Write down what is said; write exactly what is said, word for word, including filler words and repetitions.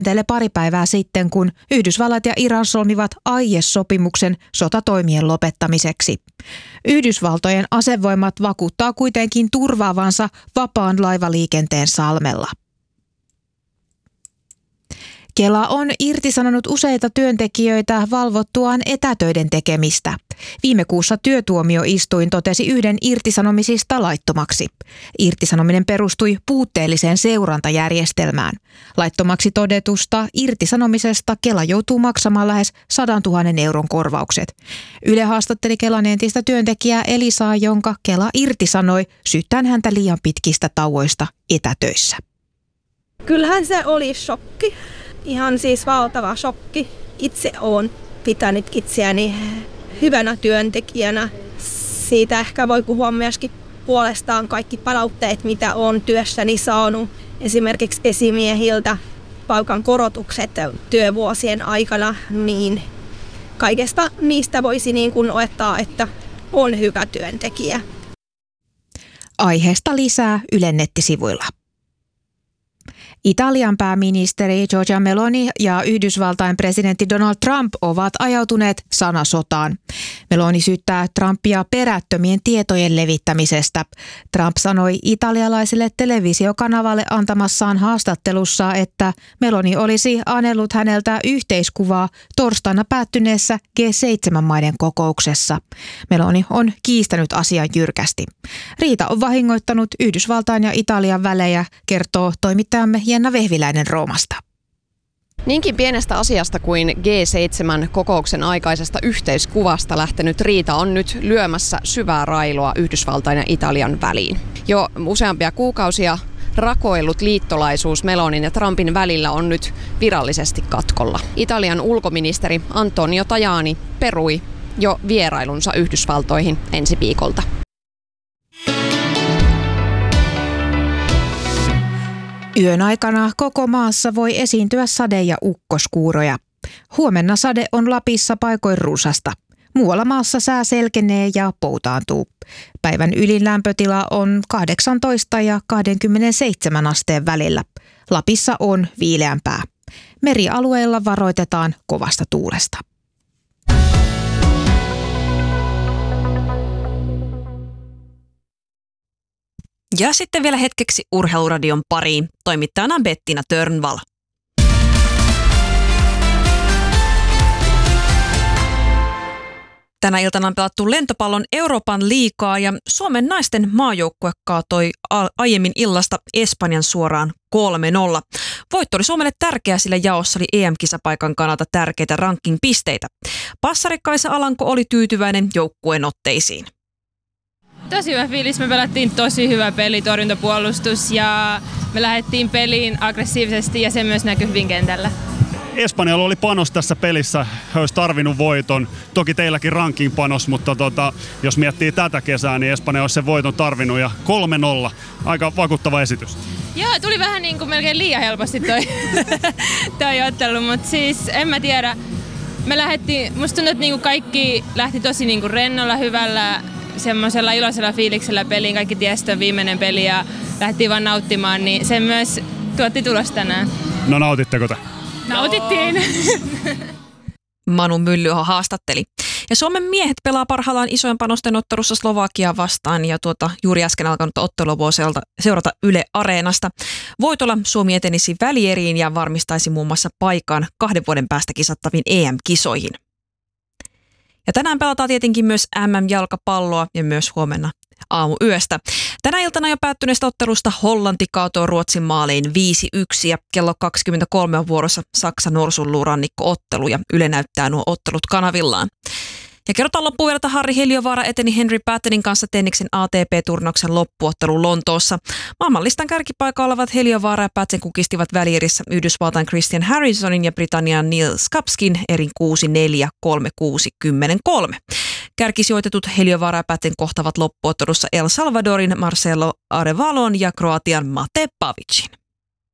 työskentelee pari päivää sitten, kun Yhdysvallat ja Iran solmivat aiesopimuksen sotatoimien lopettamiseksi. Yhdysvaltojen asevoimat vakuuttaa kuitenkin turvaavansa vapaan laivaliikenteen salmella. Kela on irtisanonut useita työntekijöitä valvottuaan etätöiden tekemistä. Viime kuussa työtuomioistuin totesi yhden irtisanomisista laittomaksi. Irtisanominen perustui puutteelliseen seurantajärjestelmään. Laittomaksi todetusta irtisanomisesta Kela joutuu maksamaan lähes sadantuhannen euron korvaukset. Yle haastatteli Kelan entistä työntekijää Elisaa, jonka Kela irtisanoi syyttäen häntä liian pitkistä tauoista etätöissä. Kyllähän se oli shokki. Ihan siis valtava shokki. Itse olen pitänyt itseäni hyvänä työntekijänä. Siitä ehkä voi puhua myöskin puolestaan kaikki palautteet, mitä olen työssäni saanut. Esimerkiksi esimiehiltä palkan korotukset työvuosien aikana, niin kaikesta niistä voisi niin kuin olettaa, että on hyvä työntekijä. Aiheesta lisää Ylen nettisivuilla. Italian pääministeri Giorgia Meloni ja Yhdysvaltain presidentti Donald Trump ovat ajautuneet sanasotaan. Meloni syyttää Trumpia perättömien tietojen levittämisestä. Trump sanoi italialaiselle televisiokanavalle antamassaan haastattelussa, että Meloni olisi anellut häneltä yhteiskuvaa torstaina päättyneessä G seitsemän maiden kokouksessa. Meloni on kiistänyt asian jyrkästi. Riita on vahingoittanut Yhdysvaltain ja Italian välejä, kertoo toimittajamme Jenna Vehviläinen Roomasta. Niinkin pienestä asiasta kuin G seitsemän kokouksen aikaisesta yhteiskuvasta lähtenyt riita on nyt lyömässä syvää railoa Yhdysvaltain ja Italian väliin. Jo useampia kuukausia rakoillut liittolaisuus Melonin ja Trumpin välillä on nyt virallisesti katkolla. Italian ulkoministeri Antonio Tajani perui jo vierailunsa Yhdysvaltoihin ensi viikolta. Yön aikana koko maassa voi esiintyä sade- ja ukkoskuuroja. Huomenna sade on Lapissa paikoin rusasta. Muualla maassa sää selkenee ja poutaantuu. Päivän ylin lämpötila on kahdeksantoista ja kaksikymmentäseitsemän asteen välillä. Lapissa on viileämpää. Merialueilla varoitetaan kovasta tuulesta. Ja sitten vielä hetkeksi Urheiluradion pariin. Toimittajana Bettina Törnvall. Tänä iltana on pelattu lentopallon Euroopan liigaa ja Suomen naisten maajoukkue kaatoi aiemmin illasta Espanjan suoraan kolme nolla. Voitto oli Suomelle tärkeä, sillä jaossa oli E M-kisapaikan kannalta tärkeitä ranking-pisteitä. Passari Kaisa Alanko oli tyytyväinen joukkueen otteisiin. Tosi hyvä fiilis. Me pelattiin tosi hyvä peli, torjuntapuolustus ja me lähdettiin peliin aggressiivisesti ja se myös näkyi hyvin kentällä. Espanjalla oli panos tässä pelissä, he olisi tarvinnut voiton. Toki teilläkin ranking panos, mutta tota, jos miettii tätä kesää, niin Espanja olisi sen voiton tarvinnut ja kolme nolla. Aika vakuuttava esitys. Joo, tuli vähän niin kuin melkein liian helposti toi, toi ottelu, mutta siis en mä tiedä. Me lähdettiin, musta tuntuu, että niinku kaikki lähti tosi niinku rennolla, hyvällä, semmoisella iloisella fiiliksellä peliin. Kaikki tiesi, viimeinen peli ja lähtiin vaan nauttimaan, niin se myös tuotti tulos tänään. No nautitteko te? Nautittiin. Manu Myllyho haastatteli. Ja Suomen miehet pelaa parhaillaan isojen panosten ottelussa Slovakiaa vastaan ja tuota juuri äsken alkanut ottelua voi seurata Yle Areenasta. Voitolla Suomi etenisi välieriin ja varmistaisi muun muassa paikan kahden vuoden päästä kisattaviin E M-kisoihin. Ja tänään pelataan tietenkin myös M M-jalkapalloa ja myös huomenna aamuyöstä. Tänä iltana jo päättyneestä ottelusta Hollanti kaatoi Ruotsin maaliin viisi yksi ja kello kaksikymmentäkolme on vuorossa Saksa-Norsunluurannikko-ottelu ja Yle näyttää nuo ottelut kanavillaan. Ja kerrotaan loppuun vielä, että Harri Heliövaara eteni Henry Pattonin kanssa tenniksen A T P-turnauksen loppuottelun Lontoossa. Maailmanlistan kärkipaikalla olevat Heliövaara ja Patton kukistivat välierissä Yhdysvaltain Christian Harrisonin ja Britannian Neil Skapskin erin kuusi neljä kolme kuusi kymmenen kolme. Kärkisijoitetut Heliövaara ja Patton kohtavat loppuottelussa El Salvadorin Marcelo Arevalon ja Kroatian Mate Pavicin.